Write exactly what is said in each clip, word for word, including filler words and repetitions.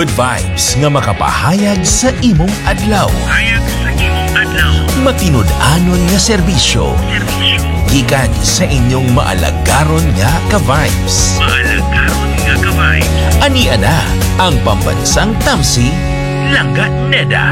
good vibes nga makapahayag sa imong adlaw. Hayag sa imong adlaw. Matinud-anon nga serbisyo. Serbisyo. Gikan sa inyong maalagaron nga ka-vibes. Maalagaron nga ka-vibes. Ani ana ang pambansang tamsi, Langga Neda.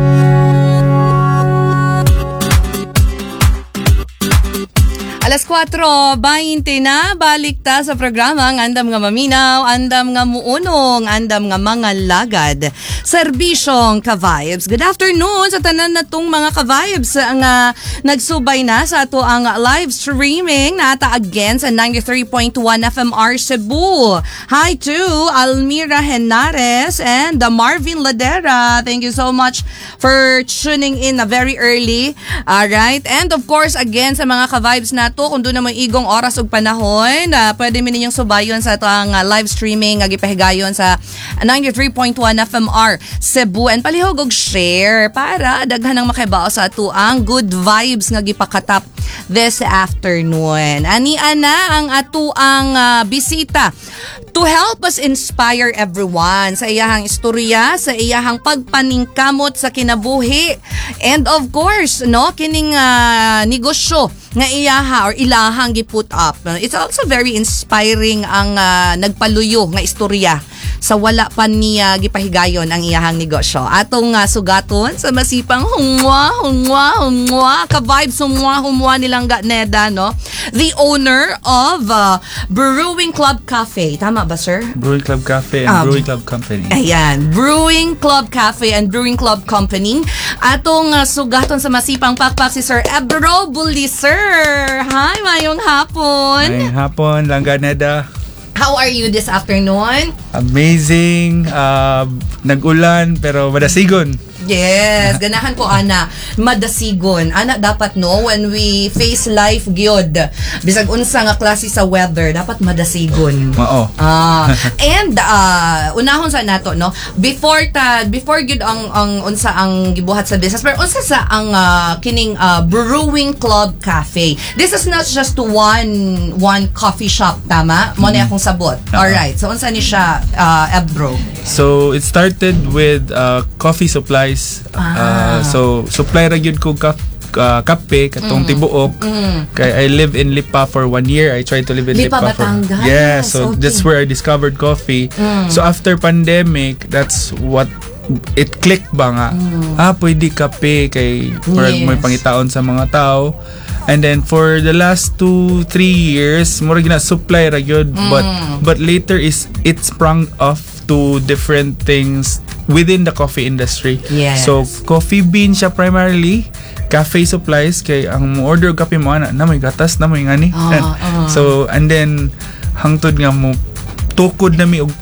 Alas kwatro bainte na, balik ta sa programang Andam nga Maminaw, Andam nga Muunong, Andam nga Mga Lagad, Serbisyong Ka-Vibes. Good afternoon sa tanan na tong mga Ka-Vibes nga nagsubay na sa ato ang live streaming nata again sa ninety-three point one F M R Cebu. Hi to Almira Henares and the Marvin Ladera. Thank you so much for tuning in na very early. Alright, and of course again sa mga Ka-Vibes na to, kung doon naman igong oras ug panahon, uh, pwede mi ninyong subayon sa ito ang uh, live streaming nga gipahigayon sa ninety-three point one F M R Cebu, and palihog og share para daghan ang makibao sa ato ang good vibes nga gipakatap this afternoon. Ani ana ang ato ang uh, bisita to help us inspire everyone sa iyahang istorya, sa iyahang pagpaningkamot sa kinabuhi, and of course no kining uh, negosyo nga iyaha or ilahang gi-put up. It's also very inspiring ang uh, nagpaluyo nga istorya sa wala pa niya gipahigayon ang iyahang negosyo. Atong uh, sugaton sa masipang humwa, humwa, humwa, ka-vibes humwa, humwa nilang Neda, no? The owner of uh, Brewing Club Cafe. Tama ba, sir? Brewing Club Cafe and um, Brewing Club Company. Ayan, Brewing Club Cafe and Brewing Club Company. Atong uh, sugaton sa masipang pakpak si Sir Ebro Buliser. Hi, mayong hapon. Mayong hapon, Langga Neda. How are you this afternoon? Amazing. Uh, nag-ulan pero madasigon. Yes, ganahan ko ana, madasigon. Ana dapat no when we face life gyud. Bisag unsa nga klase sa weather, dapat madasigon. Oo. Ah, and uh, unahon sa nato no, before ta before gyud ang ang unsa ang gibuhat sa business, pero unsa sa ang uh, kining uh, Brewing Club Cafe. This is not just one one coffee shop, tama? Mo na akong sabot. All right. So unsa ni siya uh, Ebro? So it started with uh, coffee supplies. Ah. Uh, so supply ra gyud ko ka uh, kape katong mm. tibuok. Mm. Kay I live in Lipa for one year. I tried to live in Lipa, Lipa Batangas. for yeah. So okay. that's where I discovered coffee. Mm. So after pandemic, that's what it clicked ba nga. Mm. Ah, pwede kape kay para yes. may pangitaon sa mga tao. And then for the last two, three years, mura gina supply ra gyud, mm. but but later is it sprung off to different things within the coffee industry. Yes. So coffee bean siya primarily, cafe supplies kay ang mo order kape mo ana na may gatas na may ngani. Uh, uh. So and then hangtod nga mo tukod na mi og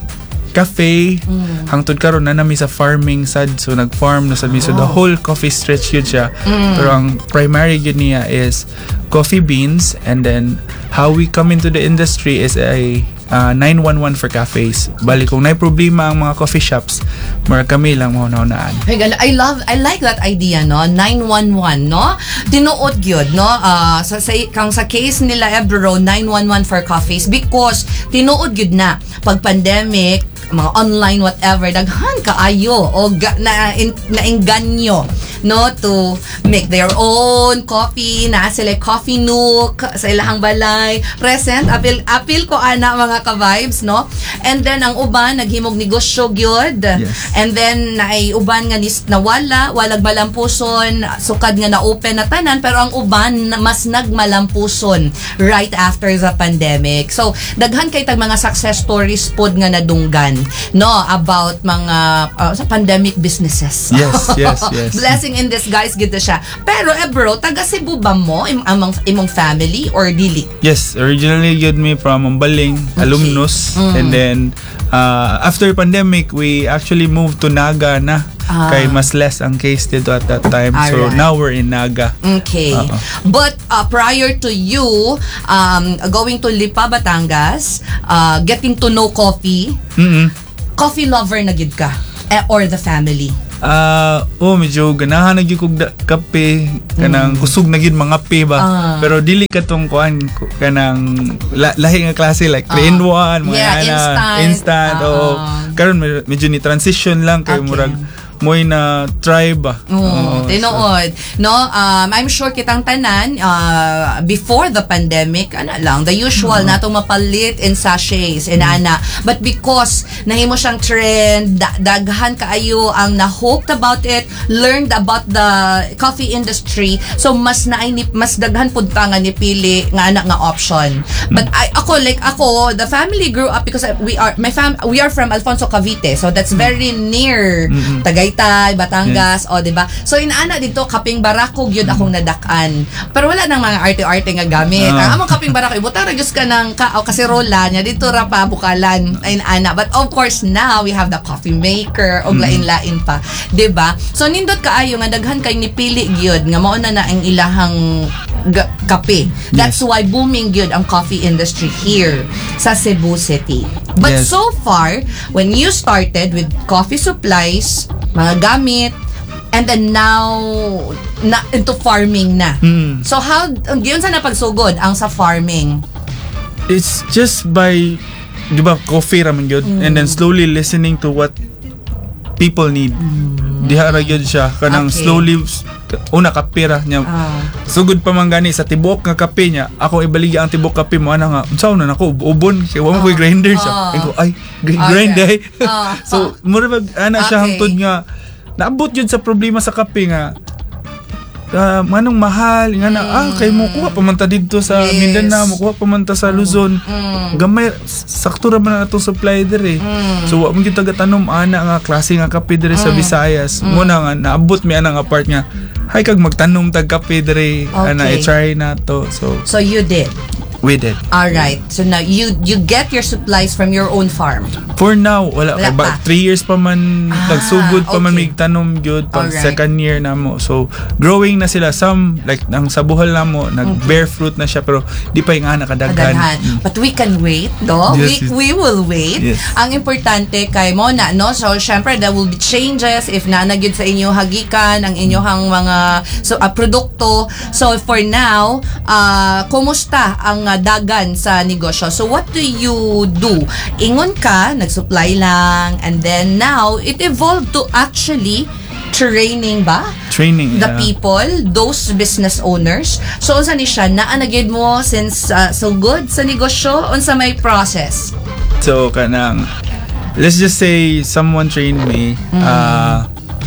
cafe, mm. hangtod karon na nami sa farming sad, so nag-farm na sad mi, so the whole coffee stretch yun siya. Mm. Pero ang primary yun niya is coffee beans, and then how we come into the industry is a uh, nine one one for cafes. Bali kung may problema ang mga coffee shops, mara kami lang mo naunaan. I love I like that idea, no? nine one one, no? Tinuod gyud, no? Uh, sa, sa kang sa case nila Ebro, nine one one for cafes, because tinuod gyud na pag pandemic, mga online whatever, daghan kaayo o ga, na in, nainganyo no to make their own coffee, na sila coffee nook sa ilahang balay present. Apil apil ko ana mga ka-vibes, no? And then ang uban naghimog negosyo gyud. Yes. And then naay uban nga nis nawala, walag malampuson, sukad nga na-open na tanan, pero ang uban mas nagmalampuson right after the pandemic. So daghan kay tag mga success stories pod nga nadunggan, no, about mga uh, sa pandemic businesses. Yes, yes, yes. Blessing in disguise gito siya. Pero Ebro, taga Cebu ba mo im- among imong family or dili? Yes, originally yun me from Ambaling, okay. Alumnus, mm. and then uh, after pandemic we actually moved to Naga na. Ah. Kay mas less ang case dito at that time. All so right. Now we're in Naga. Okay. Uh-oh. But uh, prior to you um, going to Lipa, Batangas, uh, getting to know coffee, mm-hmm. coffee lover na gid ka eh, or the family? Ah, uh, oh medyo ganahan na gyud kog kape kanang mm. kusog na gyud mga kape ba. Uh. Pero dili katong kuan kanang la, lahi nga klase like three in one, mga yeah, ana, instant, instant uh. o karon med- medyo ni transition lang kay Okay. murag moy na try ba. Oo, Oo, tinuod. No, um, I'm sure kitang tanan, uh, before the pandemic, ana lang, the usual Mm-hmm. natong mapalit in sachets, in ana. But because nahimo siyang trend, da- daghan kaayo ang na-hoped about it, learned about the coffee industry, so mas naay ni mas daghan pud ta nga nipili nga ana nga option. But I, ako, like ako, the family grew up because we are, my fam, we are from Alfonso Cavite, so that's very near Tagaytay, Batangas, o, diba? So, inaana dito, kaping barako, yun akong nadakan. Pero wala nang mga arte-arte nga gamit. Ah. Ang among kaping barako, ibutang ragyos ka ng ka, o kaserola niya, dito ra pa, bukalan, ay inaana. But of course, now, we have the coffee maker, o lain-lain pa. Diba? So, nindot kaayo nga, daghan kay nipili gyud nga mao na na ang ilahang ga- kape. That's why booming gyud ang coffee industry here sa Cebu City. But Yes. so far, when you started with coffee supplies, mga gamit, and then now na into farming na. Mm. So how giyon sa napagsugod ang sa farming? It's just by, di ba, coffee raman yun. And then slowly listening to what people need. Diha ra gyud siya. Kanang Okay. slowly, una kapira niya. Ah. Sugod pa man gani sa tibok nga kape niya. Ako ibaligya ang tibok kape mo. Ana nga, unsaon na nako, ubon. Kaya wala mo ko'y grinder siya. Ah. Ay, ko, ay, gr- Okay. grind ay. Ah. So, mura ba, ana siya Okay. hangtod nga, naabot yun sa problema sa kape nga, ah, manong mahal nga na ah kay mo kuha pamanta dito sa Yes. Mindanao, mo kuha pamanta sa Luzon. Gamay sakto ra man na atong supply dire. So wa man gyud taga-tanom ana nga klase nga kape dire sa Visayas. Muna nga naabot mi ana nga part nga hay kag magtanom tag kape dire ana Okay. i-try na to. So So you did. we did. All right. So now you you get your supplies from your own farm. For now wala, Wala kay ba pa. three years pa man Ah, nagsugod pa man okay. mig tanom gyud pag Alright. second year na mo. So growing na sila some like ang sa buhol na mo nag bear fruit na siya pero di pa yung ana kadaghan. Kadaghan. But we can wait, no? Yes, yes. we, we will wait. Yes. Ang importante kay mo na, no? So, syempre, there will be changes if nanagid sa inyo hagikan, ang inyong mga so, uh, produkto. So, for now, uh, kumusta ang uh, dagan sa negosyo? So, what do you do? Ingon ka, nag-supply lang, and then now, it evolved to actually training ba? Training. The yeah. people, those business owners. So, unsa ni siya, naanagid mo since uh, so good sa negosyo, unsa may process? So kanang let's just say someone trained me uh,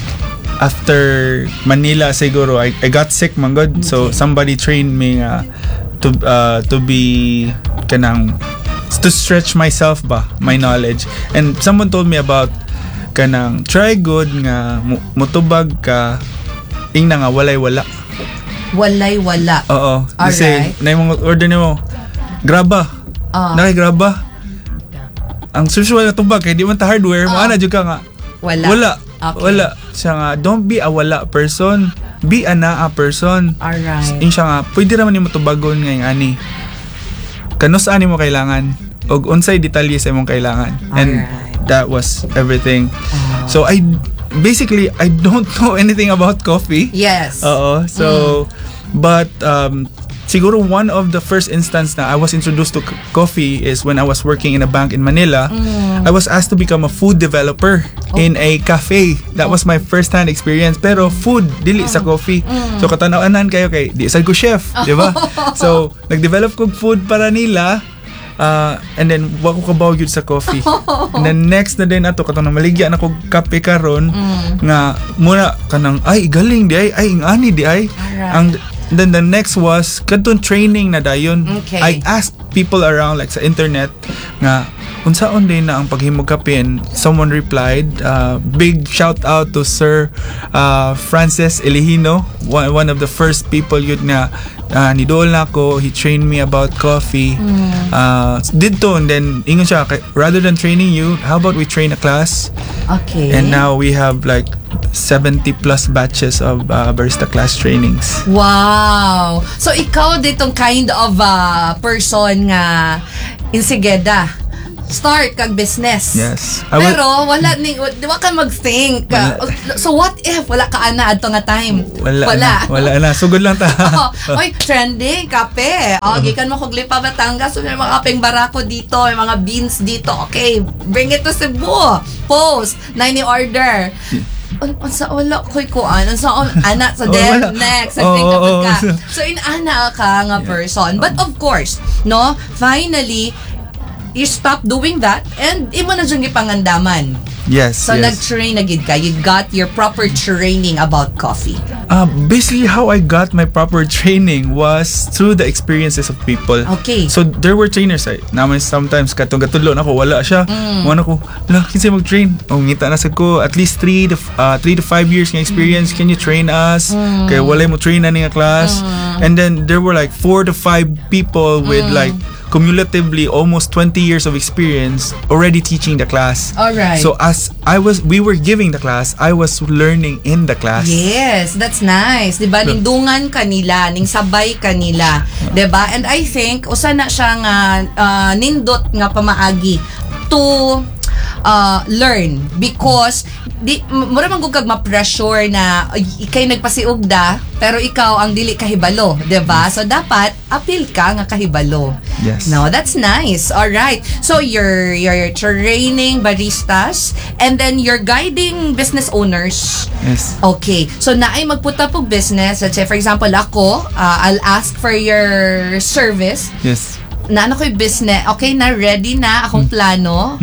after Manila siguro I, I got sick man god so somebody trained me uh, to uh, to be kanang to stretch myself ba my knowledge and someone told me about kanang try good nga mu- mutubag ka ingna nga walay wala Walay wala. oo kasi Alright. na yung mga order nimo graba Ah. nakay graba ang usual na tubag kay di man ta hardware mo Ah. ana jud ka nga Wala. wala Okay. wala siya nga don't be a wala person be a naa person Alright. in siya nga pwede raman nimo tubagon nga yung ani kanus ani mo kailangan og unsay detalye sa imong kailangan and Alright. that was everything Ah. so I basically I don't know anything about coffee. Yes. Oo. So, but um, siguro one of the first instance na I was introduced to c- coffee is when I was working in a bank in Manila. I was asked to become a food developer in a cafe. That was my first hand experience. Pero food, dili sa coffee. So, katanawanan kayo kay, di sad ko chef. Di ba? So, nag-develop ko food para nila. Uh, and then wa ko kabaw gyud sa coffee. And then next na din ato katong maligya na ko kape karon nga muna kanang ay galing di ay ay ingani di ay. Alright. Ang then the next was kadtong training na dayon. Okay. I asked people around like sa internet nga unsaon din na ang paghimog kape and someone replied uh, big shout out to Sir uh, Francis Elihino, one, one of the first people yun nga uh, nidol na ako, he trained me about coffee uh, dito and then ingon siya kay- rather than training you how about we train a class Okay. and now we have like seventy plus batches of uh, barista class trainings. Wow. So ikaw ditong kind of uh, person nga insigeda start kag business. Yes. I will- Pero wala ni di wa ka mag-think. Wala. So what if wala ka ana adto nga time? Wala, Wala. na. Wala na. Sugod lang ta. Oh, oy, trending, kape. O, gikan mo kog Lipa, Batangas. So, may mga kapeng barako dito, may mga beans dito. Okay, bring it to Cebu. Post, na ni-order. Un- unsa wala ko'y kuan. Unsa on ana sa Oh, dem wala. next. I Oh, think oh, kapag ka. oh. So, in ana ka nga person. But of course, no, finally, you stop doing that and imo na dyan gipangandaman. Yes, So, yes. nag-train na gid ka. You got your proper training about coffee. Uh, basically, how I got my proper training was through the experiences of people. Okay. So, there were trainers. Ay, naman sometimes, katong katulon ako, wala siya. Mm. Wala ko, wala, kinsay mag-train. O, ngita na sa ko, at least three to, uh, three to five years ng experience. Mm. Can you train us? Mm. Kaya wala mo train na nga class. Mm. And then, there were like four to five people with mm. like, cumulatively almost twenty years of experience already teaching the class. Alright. So as I was, we were giving the class, I was learning in the class. Yes, that's nice. Diba? Nindungan kanila, ning sabay kanila. Diba? And I think, usa na siya nga uh, nindot nga pamaagi to uh, learn because di mura man gud kag ma-pressure na ikay nagpasiugda pero ikaw ang dili kahibalo, 'di ba? So dapat appeal ka nga kahibalo. Yes. No, that's nice. All right. So you're you're training baristas and then you're guiding business owners. Yes. Okay. So naay magputa pog business. Let's say for example ako, uh, I'll ask for your service. Yes. Na ano ko'y business, okay na, ready na akong plano.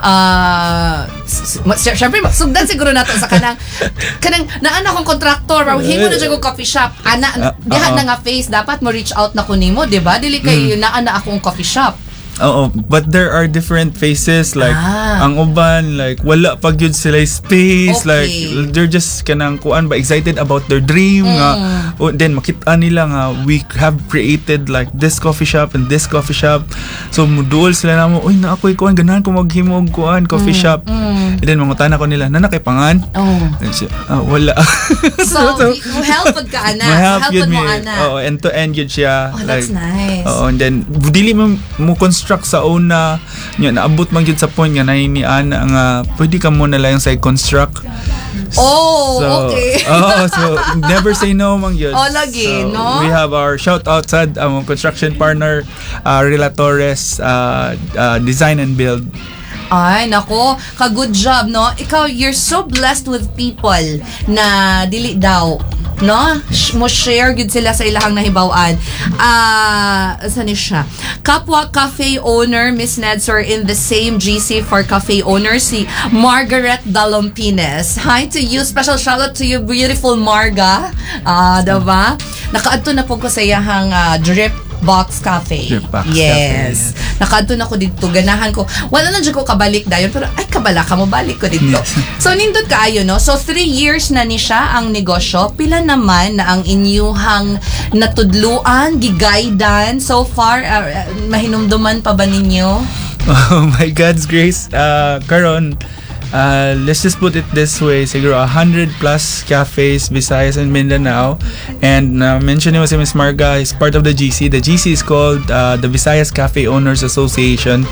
Ah, uh, syempre, sugdan siguro nato sa kanang, kanang, naan akong contractor, hingo na dyan kong coffee shop. Ana, Uh, diha uh-oh. na nga face, dapat mo reach out na ko nimo, di ba? Dili kay naan na akong coffee shop. Oo, but there are different phases like Ah. ang uban like wala pag yun sila space Okay. like they're just kanang kuan ba excited about their dream nga o then makita nila nga we have created like this coffee shop and this coffee shop so muduol sila namo oy na ako'y kuan ganahan ko maghimog kuan coffee shop and then mangutan ako nila na kay pangan Oh. And siya, ah, wala So, mo help pud ka ana. ma-help Help yun pud mo me ana. oo end to end yun siya Oh, that's nice. oo and then dili mo mo construct sa una nya naabot man gyud sa point nga naini ana nga pwede ka mo na lang sa construct. Oh, So, okay. oh, so never say no man gyud. Oh, lagi, So, no? We have our shout out sa among construction partner uh, Relatores uh, uh, Design and Build. Ay, nako, ka-good job, no? Ikaw, you're so blessed with people na dili daw, no? Sh- mo share gud sila sa ilahang nahibaw-an. Ah, uh, saan ni siya? Kapwa cafe owner, Miss Neds, are in the same G C for cafe owner, si Margaret Dalompines. Hi to you, special shout out to you, beautiful Marga. Ah, uh, diba? Nakaadto na po ko sa iyahang uh, drip Box Cafe. Drip Box Yes. Nakadto na ko dito, ganahan ko. Wala na dyan ko kabalik dayon, pero ay kabala ka mo, balik ko dito. Yes. So, nindot kaayo, no? So, three years na ni siya ang negosyo. Pila naman na ang inyuhang natudluan, gigaydan, so far, uh, mahinumduman pa ba ninyo? Oh my God's grace. Uh, karon, uh, let's just put it this way. Siguro one hundred plus cafes Visayas and Mindanao. And uh, mention mo si Miss Marga is part of the G C. The G C is called uh, the Visayas Cafe Owners Association.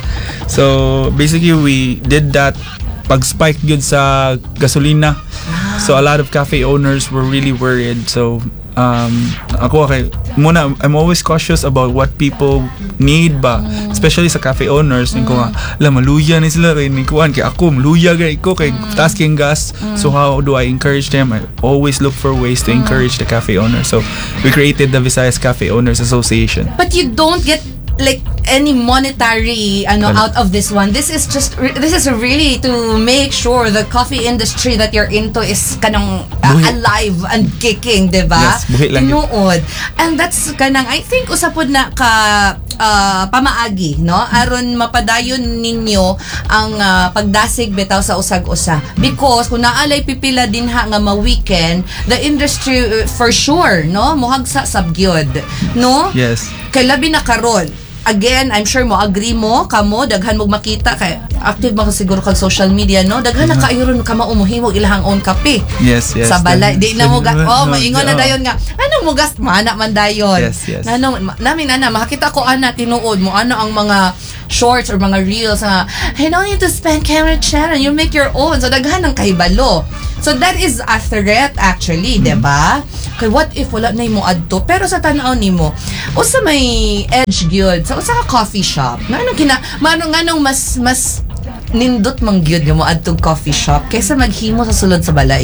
So basically we did that pag-spike yun sa gasolina. So a lot of cafe owners were really worried. So um, ako okay, muna, I'm always cautious about what people need ba. Especially sa cafe owners. Mm. Ko nga, la, maluya ni sila kay ni kuan kay ako, maluya gay ko kay mm. taas kayong gas. Mm. So how do I encourage them? I always look for ways to encourage the cafe owners. So we created the Visayas Cafe Owners Association. But you don't get like any monetary ano Wala. out of this one. This is just re- this is really to make sure the coffee industry that you're into is kanang uh, Buhi. alive and kicking, diba? Yes, buhi lang yun. Tinuod. And that's kanang I think usapod na ka uh, pamaagi, no? Aron mapadayon ninyo ang uh, pagdasig bitaw sa usag-usa. Because kung naalay pipila din ha nga ma-weekend, the industry uh, for sure, no? Muhagsa sabgyod, no? Yes. Kay labi na karon again, I'm sure mo agree mo kamo daghan mo makita kay active mo ka siguro kag social media, no? Daghan na kaayo ron ka maumohimo ilahang own kape. Yes, yes. Sa balay, di na mo ga oh, No, maingon na no. dayon nga. Anong mo gas mana man dayon. Yes, yes. Nanong namin ana makita ko ana tinuod mo ano ang mga shorts or mga reels nga, hey, no need to spend camera channel, you make your own. So daghan ng kahibalo. So that is a threat actually, mm-hmm. diba? Kay what if wala na mo adto pero sa tanaw nimo usa may edge gyud sa usa ka coffee shop nganong kina manong nganong mas mas nindot mang gyud nga mo adtong coffee shop kaysa maghimo sa sulod sa balay.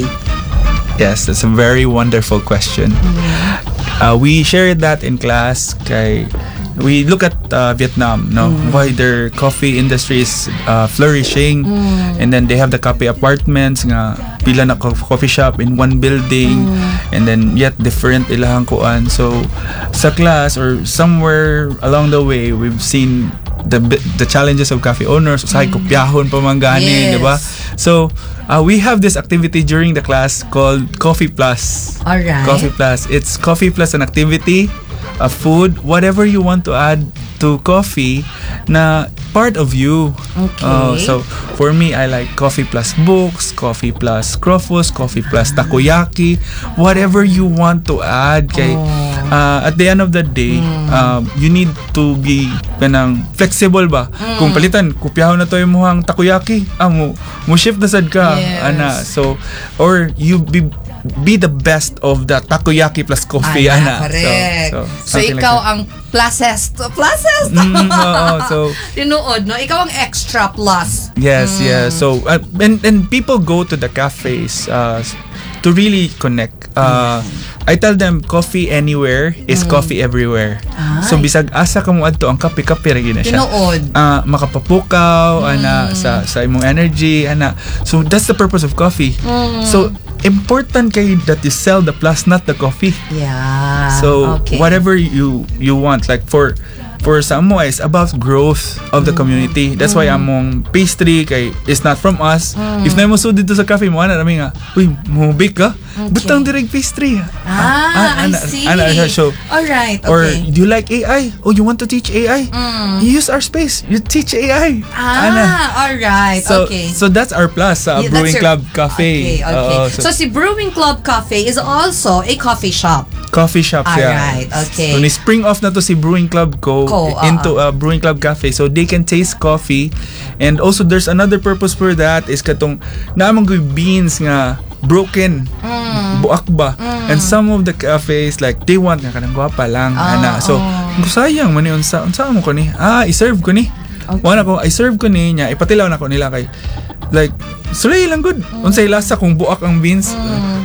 Yes, that's a very wonderful question. Mm-hmm. Uh, we shared that in class kay we look at uh, Vietnam, no, mm. why their coffee industry is uh, flourishing, mm. and then they have the coffee apartments nga pila na co- coffee shop in one building, mm. and then yet different ilahang kuan. So sa class or somewhere along the way, we've seen the the challenges of coffee owners. Usahay mm. kopyahon pa man gani, yes. di ba? So uh, we have this activity during the class called Coffee Plus. All right. Coffee Plus. It's Coffee Plus an activity, a food, whatever you want to add to coffee na part of you. Okay. Uh, so for me, I like Coffee Plus books, Coffee Plus crofos, Coffee Plus takoyaki, whatever you want to add. Kay uh, at the end of the day, mm. um, you need to be kanang flexible ba? Mm. Kung palitan, kupyahon na to yung muhang takoyaki, ah, mo, mo shift na sad ka, yes. ana. So or you be be the best of the takoyaki plus coffee, Ana, ana. correct. So, So, so ikaw like ang plusest. Plusest? Mm, oo, so tinuod, no? Ikaw ang extra plus. yes, Mm. yes. So uh, and and people go to the cafes uh, to really connect. Uh, I tell them coffee anywhere is Mm. coffee everywhere. Ay. So bisag asa ka mo adto ang kape-kape ra gyud na siya. Tinuod. Uh, makapapukaw ana sa sa imong energy ana. So that's the purpose of coffee. Mm. So important kay that you sell the plus, not the coffee. Yeah. So okay. whatever you you want, like for for Samo is about growth of the community. That's why among pastry kay is not from us. If na mo sud dito sa cafe mo ana nami nga, uy, mo bake ka? Okay. Butang direct pastry. Ah, I ana, see. ana, ana, so all right, okay. or do you like A I? Oh, you want to teach A I? Mm. You use our space. You teach A I. Ah, Ana. all right. So okay. so that's our plus sa Yeah, Brewing that's your- Club Cafe. Okay, okay. Oo, so, si Brewing Club Cafe is also a coffee shop. coffee shop siya. Alright, okay. So, ni-spring off na to si Brewing Club Co. Co, into a Brewing Club Cafe. So, they can taste coffee. And also, there's another purpose for that is katong naamang goy beans nga broken. Mm. Buak ba? Mm. And some of the cafes, like, they want nga kanang gwapa lang. Ah, ana. So, oh. sayang man yun. Sa, unsa mo ko ni? Ah, i-serve ko ni. Okay. Wana ko, i-serve ko ni niya. Ipatilaw na ko nila kay, like, sulay lang good. Mm. Unsay lasa kung buak ang beans. Mm.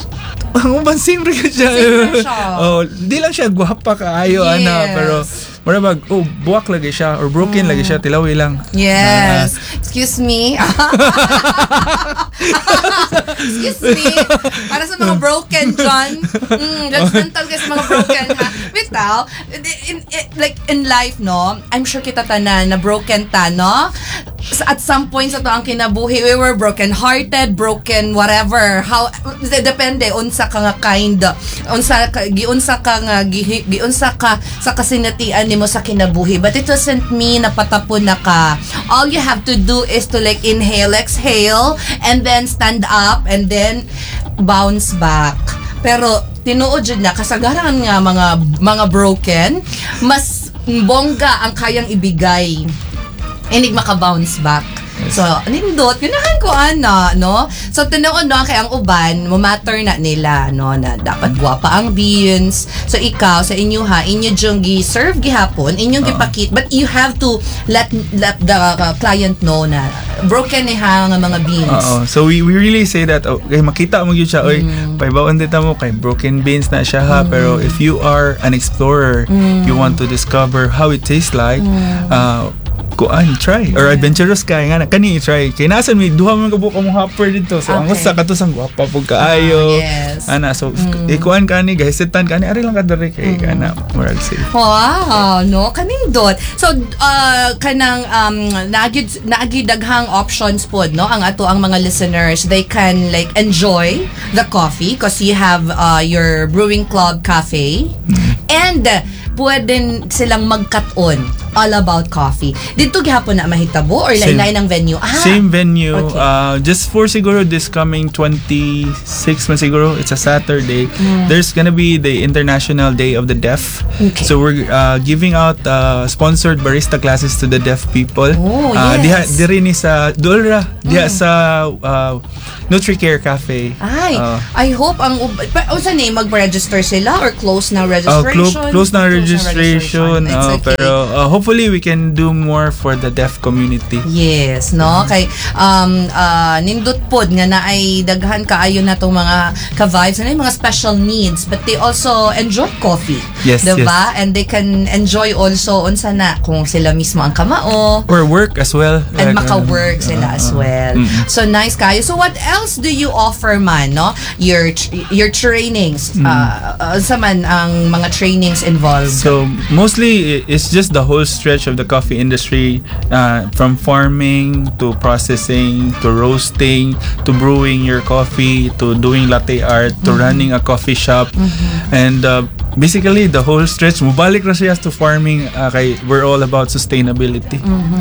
Ang ubansing rin siya. Sing rin siya. Oh, di lang siya gwapa kaayo, Yes. ana, pero marabag, oh, buwak lagi siya or broken Mm. lagi siya, tilawi lang. Yes. Excuse me. Excuse me. Para sa mga broken dyan. Mm, judgmental kayo sa mga broken, ha? Bitaw, in, in, like in life, no? I'm sure kita tanan na broken ta, no? At some point sa to ang kinabuhi, we were broken-hearted, broken whatever. How, depende, unsa ka nga kind, unsa ka, giunsa ka nga, gi- giunsa ka sa kasinatian nimo sa kinabuhi. But it doesn't mean na patapon na ka. All you have to do is to like inhale, exhale, and then stand up, and then bounce back. Pero tinuod jud na kasagaran nga mga mga broken, mas bongga ang kayang ibigay. Inig maka-bounce back. So, nindot, ganahan ko ana, no? So, tinuod no, kay ang uban, mo-matter na nila, no, na dapat guwapa ang beans. So, ikaw, sa inyo ha, inyo diyong gi-serve gihapon, inyong Uh-huh. gipakit, but you have to let let the uh, client know na broken ni ha nga mga beans. Oo. So we we really say that okay, makita mo gyud siya oy, Mm. paibaon dita mo kay broken beans na siya ha, pero if you are an explorer, Mm. you want to discover how it tastes like, uh kuan try or adventurous kay nga na kani try kay nasan mi duha man kabuka mong hopper dito, so ang Okay. usa ka to sang gwapa pug kaayo. Ah, yes. Ana, so Mm. ikuan kani gahisitan kani ari lang ka diri kay kana murag safe. Wow, no, kanindot. So, uh, kanang um, naagid naagid daghang options pod, no, ang ato ang mga listeners, they can like enjoy the coffee because you have uh, your Brewing Club Cafe, and uh, pwede silang magkat-on all about coffee. Dito gihapon na mahitabo or Same. lain-lain ang venue? Ah, Same venue. Okay. Uh, just for siguro this coming twenty-six man siguro, it's a Saturday. Mm. There's gonna be the International Day of the Deaf. Okay. So we're uh, giving out uh, sponsored barista classes to the deaf people. Oh, uh, yes. Diha, diri ni sa Dulra, diha sa uh, NutriCare Cafe. Ay, Uh, I hope ang pa, o sa name mag-register sila or close na Oh, registration? clo- close na registration. It's uh, okay. Pero uh, hopefully we can do more for the deaf community. Yes, no? Kay um uh, nindot pod nga na ay daghan kaayo na tong mga ka-vibes na yung mga special needs but they also enjoy coffee. Yes, diba? And they can enjoy also unsa na kung sila mismo ang kamao Or work as well. and Like, maka-work uh, sila uh, as well. mm. So nice kayo. So what else do you offer man, no? Your tr- your trainings. Mm. Uh, unsa man ang mga trainings involved? So mostly i- it's just the whole stretch of the coffee industry, uh, from farming to processing to roasting to brewing your coffee to doing latte art to running a coffee shop, and uh, basically the whole stretch. Mubalik ra siya to farming. Uh, kay we're all about sustainability.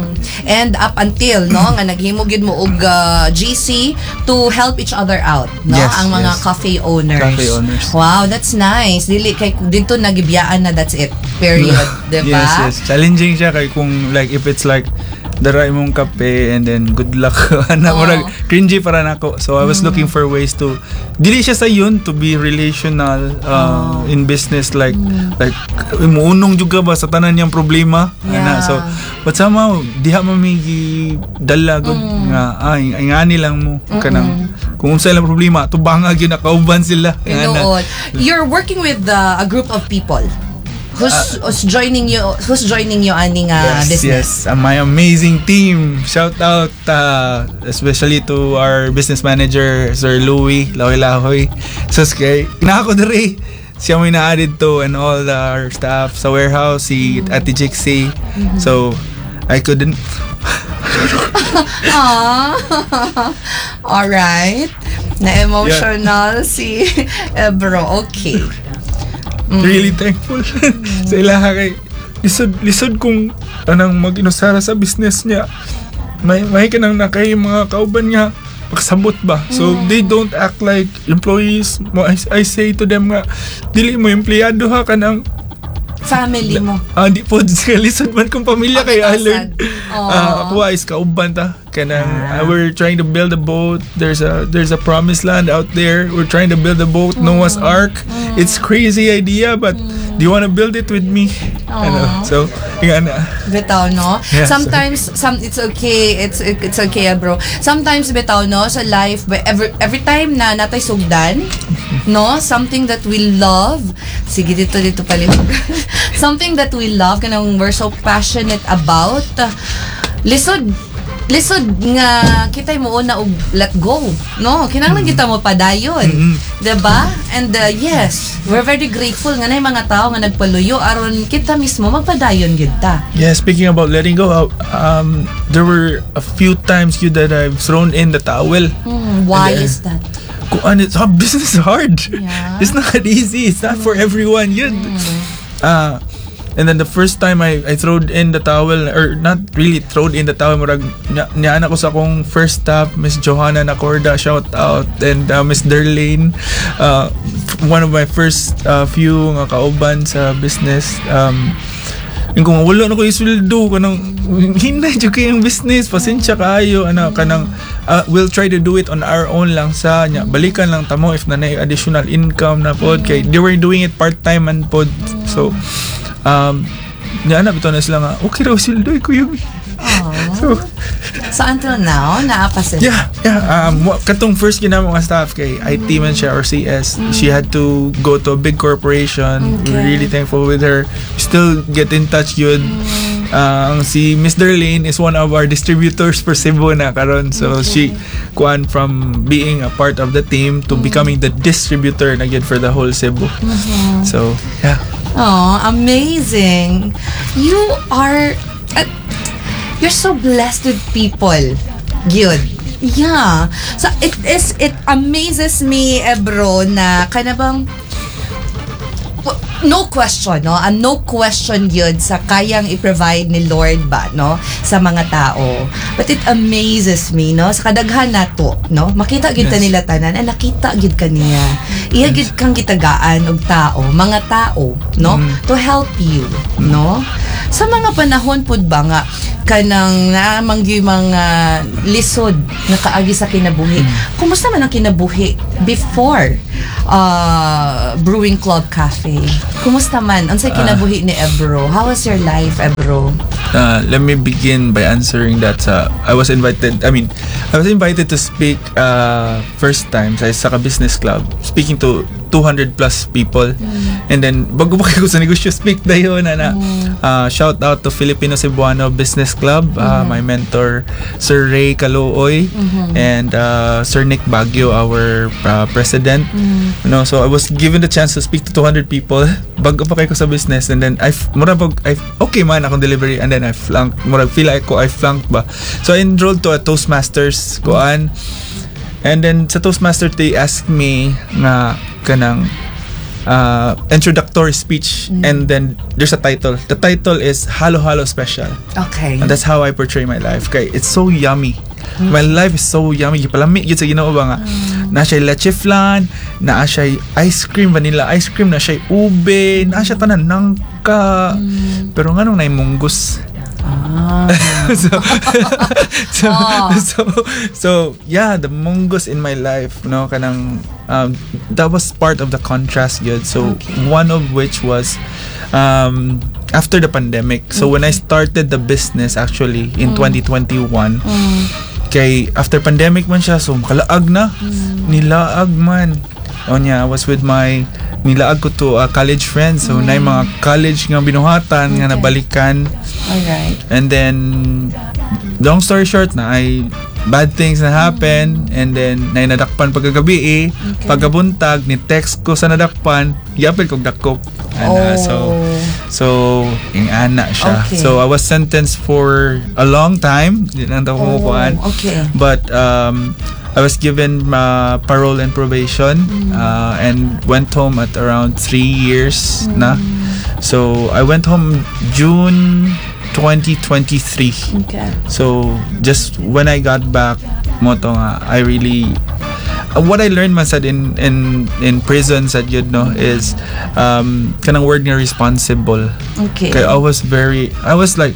And up until no nga naghimo gyud mo og uh, G C to help each other out, no? Yes, ang mga yes. cafe owners. Cafe owners. Wow, that's nice. Dili kay dito nagibiyaan na that's it. Period, 'di ba? Yes, yes. Challenging siya kay kung like if it's like daray mong kape and then good luck na Oo. murag cringy para nako. So I was looking for ways to dili siya sa yun to be relational uh, in business like like imuunong juga ba sa tanan niyang problema ana. Yeah. So but somehow diha mamigi dala gud nga ay ay ngani lang mo kanang kung unsa lang problema tubanga gyud nakauban sila nga na. Tinuod. You're working with uh, a group of people. Who's, who's joining you? Who's joining you aning uh, Yes, business? yes. Uh, my amazing team. Shout out uh, especially to our business manager, Sir Louie Lahoy-Lahoy. So, kay kinako diri. Siya may na-added to and all the, our staff sa warehouse, si Ate Jixie. So, I couldn't... Aww. Alright. Na-emotional si Ebro. Okay. really thankful sa ilaha kay lisod lisod kung anang mag-inusara sa business niya. May may kanang nakay mga kauban nga pagsabot ba. So they don't act like employees. Mo I, I say to them nga dili mo empleyado ha kanang Family mo. ah di po lisod man kung pamilya kay I learned. Aw. Ah ako is kauban ta kanang uh, we're trying to build a boat. There's a there's a promised land out there. We're trying to build a boat, Noah's Ark. It's crazy idea but do you want to build it with me? Ano, so nga na. Bitaw, no? Yeah, Sometimes, some it's okay. It's it's okay, bro. Sometimes, bitaw, no? Sa life, but every, every time na natay sugdan, no? Something that we love. Sige, dito, dito palihog. Something that we love, kanang we're so passionate about. Uh, lisod, lisod nga kitay mo una og let go, no? Kinahanglan kita mo padayon. Diba? And uh, yes, we're very grateful nga na yung mga tao nga nagpaluyo aron kita mismo magpadayon gyud ta. Yeah, speaking about letting go, uh, um, there were a few times you that I've thrown in the towel. Hmm, why And, uh, is that? Kung ano, it's, oh, business is hard. Yeah. It's not easy. It's not for everyone. Yun. Uh, and then the first time I I throwed in the towel, or not really throwed in the towel, murag nya- niyaan ako sa akong first staff, Miss Johanna Nacorda, shout out, and uh, Miss Darlene, uh, one of my first uh, few nga kauban sa business. Um, yung kung wala na ko isuldo kanang hinay jud kay ang business, pasensya kayo ana kanang uh, we'll try to do it on our own lang sa nya balikan lang tamo if na nay additional income na pod kay they were doing it part time man pod. So um nya na bitaw na sila nga okay raw sildo ko yung so So until now, naapa sila. yeah yeah um wa- katong first ginamo nga staff kay I T man siya or C S, she had to go to a big corporation. We're Okay. really thankful with her. We still get in touch yun. Uh, ang si Miss Darlene is one of our distributors for Cebu na karon. So she kuan from being a part of the team to becoming the distributor na gyud for the whole Cebu. So yeah. Oh, amazing. You are uh, you're so blessed with people. Good. Yeah. So it is it amazes me, eh, bro, na kana bang w- no question, no? And no question yun sa kayang i-provide ni Lord ba, no? Sa mga tao. But it amazes me, no? Sa kadaghan na to, no? Makita gyud ta Yes. nila tanan, ay nakita gyud kaniya. Iya gyud kang gitagaan og tao, mga tao, no? To help you, no? Sa mga panahon pud ba nga kanang namang gyud mga lisod nga kaagi sa kinabuhi. Kumusta man ang kinabuhi before uh, Brewing Club Cafe? Kumusta man? Unsay kinabuhi ni Ebro? How was your life, Ebro? Uh, let me begin by answering that. Uh, I was invited, I mean, I was invited to speak uh, first time sa Saka Business Club, speaking to two hundred plus people. Mm. And then, bago pa kayo sa negosyo, speak na yun. Na, mm. uh, shout out to Filipino Cebuano Business Club, uh, mm-hmm. my mentor, Sir Ray Calooy, mm-hmm. and uh, Sir Nick Baguio, our uh, president. Mm. You know, so I was given the chance to speak to two hundred people, bago pa kayo sa business. And then, I, mura pag, I, okay man akong delivery, and then I flunked, mura feel like ko, I flunked ba. So I enrolled to a Toastmasters, koan. And then sa Toastmasters, they asked me nga kanang uh, introductory speech, mm. and then there's a title. The title is Halo Halo Special. Okay. And that's how I portray my life. Kay it's so yummy. Mm. My life is so yummy. Palami gyud sa Ginoo ba nga. Mm. Na siya leche flan, na siya ice cream, vanilla ice cream, na siya ube, na siya tanan nangka. Mm. Pero nganong nay munggos. Ah. so, so, Oh. so, so, yeah, the mungus in my life, no, kanang, um, that was part of the contrast, yun. So, Okay. one of which was, um, after the pandemic. So, when I started the business, actually, in twenty twenty-one, Mm. kay, after pandemic man siya, so, makalaag na. Nilaag man. O niya, I was with my, nilaag ko to uh, college friends. So, na yung mga college nga binuhatan, nga Okay. nabalikan. Alright. And then, long story short na, ay bad things na happen, and then, na nadakpan pagkagabi eh, Okay. pagkabuntag, ni text ko sa nadakpan, yapil kong dakop. Ana, Oh. so, so, ing ana siya. Okay. So, I was sentenced for a long time, di lang ito kumukuhaan. Oh, okay. But, um, I was given uh, parole and probation, uh, and went home at around three years na. So, I went home June twenty twenty-three. Okay. So, just when I got back, mo to nga, I really, uh, what I learned man sad in in in prison sad yun, no, is um kanang word nga responsible. Okay. Kaya I was very, I was like,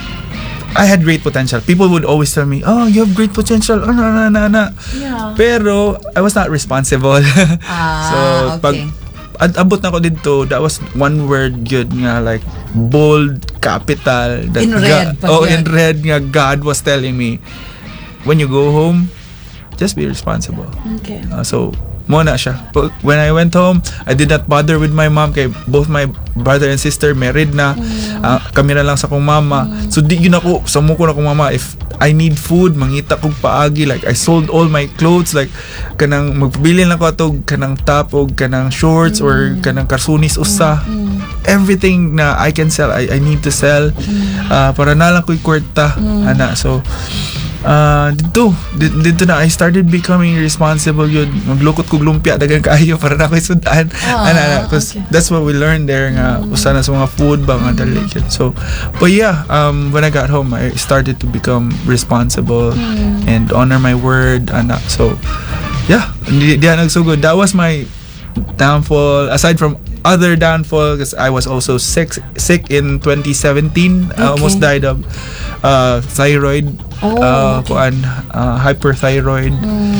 I had great potential. People would always tell me, "Oh, you have great potential." Oh, na na na na. Yeah. Pero I was not responsible. Ah, so pag okay. ad- abot na ko dito, that was one word good nga, like bold, capital. That In red pa oh, yun. in red nga God was telling me, when you go home, just be responsible. Okay. Uh, so, mo na siya. But when I went home, I did not bother with my mom kay both my brother and sister married na. Uh, kami na lang sa kong mama. So, di yun ako, sa mo ko na kong mama, if I need food, mangita kong paagi. Like, I sold all my clothes. Like, kanang magpabili lang ko ito, kanang top o kanang shorts or kanang karsunis usa. Everything na I can sell, I, I need to sell. Uh, para na lang ko'y kwarta. Ana, so, Uh, dito, dito, dito na I started becoming responsible yun. Maglukot ko lumpia dagang kaayo para na ko'y sudan. Ah, Ana, ana, cause okay. that's what we learned there nga, usa na sa mga food ba nga dali yun. So, but yeah, um, when I got home, I started to become responsible and honor my word, ana. So, yeah, di, di nagsugod. That was my downfall, aside from other downfall, because I was also sick sick in twenty seventeen. I almost Okay. died of uh, thyroid, Oh, uh, okay. kuan, uh, hyperthyroid.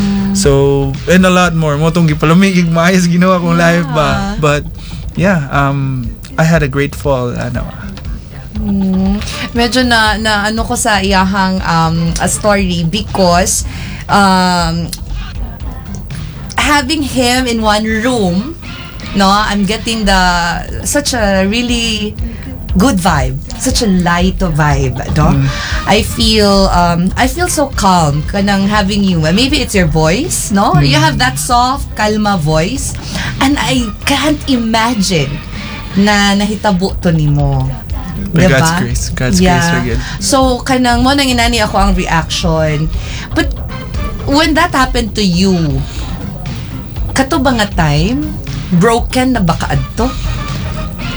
So, and a lot more. Mo tong gipalamig maayos ginawa kong life ba. But yeah, um I had a great fall, ano. Mm, medyo na, na ano ko sa iyahang um, a story because um, having him in one room, no, I'm getting the such a really good vibe, such a light vibe, no? I feel um I feel so calm kanang having you. Maybe it's your voice, no? You have that soft, kalma voice, and I can't imagine na nahitabo to nimo. By Diba? God's grace. God's grace are good. So kanang mo nang inani ako ang reaction. But when that happened to you, kato ba nga time broken na ba kaadto?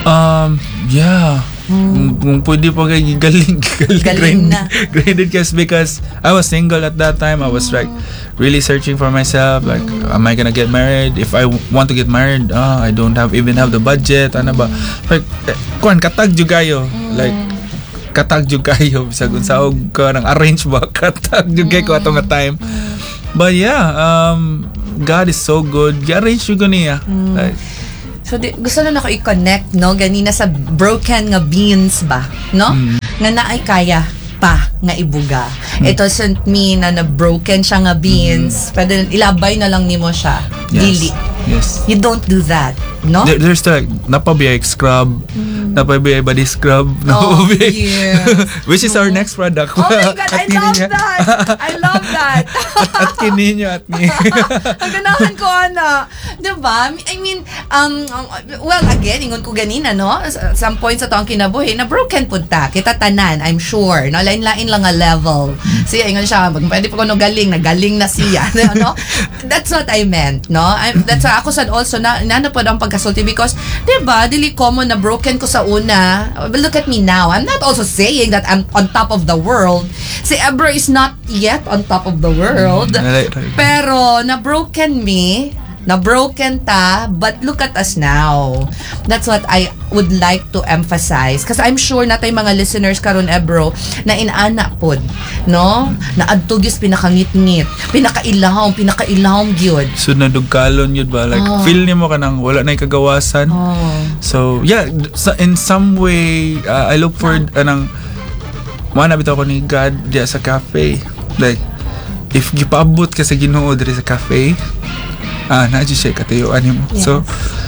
Um, yeah. Kung, kung pwede pa kayo galing, galing, Galing grind, na. grinded kasi because I was single at that time. I was like really searching for myself. Like, am I gonna get married? If I w- want to get married, ah, I don't have even have the budget. Ano ba? Like, eh, kuan katag jud kayo. Like, katag jud kayo bisag unsa og ka nang arrange ba katag jud kayo ko atong nga time. But yeah, um, God is so good. Gi-arrange jud ko niya. Like, So, di, gusto na ako i-connect, no? Ganina sa broken nga beans ba, no? Mm. Nga naay kaya pa nga ibuga. It doesn't mean na na-broken siya nga beans. Pwede, ilabay na lang nimo siya. yes. Dili. Yes. You don't do that, no? There, there's still like napabiyay scrub, napabiyay body scrub, Oh, napabiyay- yes. which is our next product. Oh my God, I At kini love niya- that! I love that! at, at kini niyo at ni. Ang ganahan ko, ana. Diba? I mean, um, um, well, again, ingon ko ganina, no? S- Some points sa to ang kinabuhi, na broken po ta. Kita tanan, I'm sure. No? Lain-lain lang nga level. Siya, ingon siya, mag- pwede pa ko no galing, nagaling na siya. no? That's what I meant, no? I, that's why ako sad also, na, nanapod ang pagkasulti because, diba, dili common na broken ko sa una. But look at me now. I'm not also saying that I'm on top of the world. Si Ebro is not yet on top of the world. Mm, right, right. Pero, na-broken me, na-broken ta, but look at us now. That's what I would like to emphasize. Kasi I'm sure natay mga listeners karon Ebro, na inana pod, no? Na adtugis pinakangit-ngit, pinakailahom, pinakailahom gyud. So nadugkalon yun ba? Like, Oh. feel niyo mo ka nang wala na yung kagawasan. Oh. So, yeah, so in some way, uh, I look for, anang, mana bitaw ko ni God diya sa cafe. Like, if gipaabot ka sa Ginoo diri sa cafe, ah, na siya katuyuan mo. Yes. So,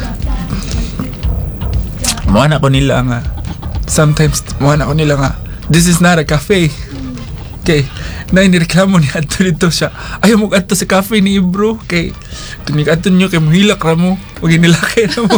mana ko nila nga, sometimes, mana ko nila nga, this is not a cafe. Okay, na inireklamo ni Adto dito siya, ayaw mo adto sa cafe ni Ibro, kay kung adto nyo kay mahilak ra mo, huwag inilakay na mo.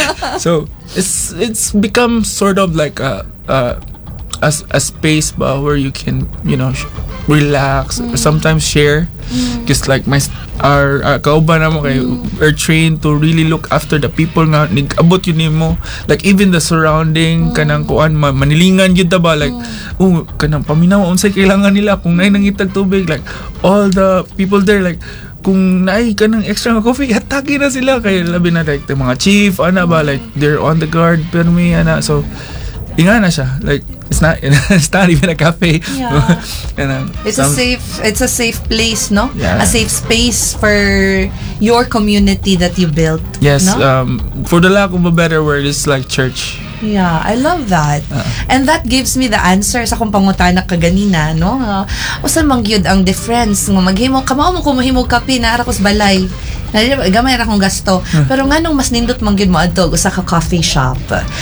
So, it's it's become sort of like a, a, a, a space ba where you can, you know, sh- relax, or sometimes share. Just like my our uh, kauban na mo kay are trained to really look after the people nga nigabot yun nimo, like even the surrounding kanang kuan ma, manilingan yun ta ba, like oh kanang paminaw unsay kailangan nila kung nay nangitag tubig, like all the people there, like kung naay kanang extra nga coffee hatagi na sila kay labi na like the mga chief ana ba, like they're on the guard pero me ana, so inga na siya, like it's not it's not even a cafe. Yeah. Kanang It's a some- safe it's a safe place, no? Yeah. A safe space for your community that you built. Yes, no? um, for the lack of a better word, it's like church. Yeah, I love that. Uh. And that gives me the answer sa kung pangutana kaganina, no? Uh, usan man gyud ang difference nga maghimo kamao mo kung mahimo kape na ara kos balay. Na- Gamay ra kong gasto. Pero nganong mas nindot man gyud mo adto usa ka coffee shop.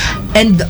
And